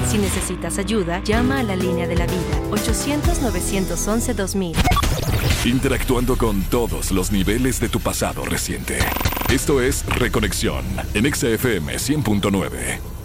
Si necesitas ayuda, llama a la línea de la vida, 800-911-2000. Interactuando con todos los niveles de tu pasado reciente. Esto es Reconexión en XFM 100.9.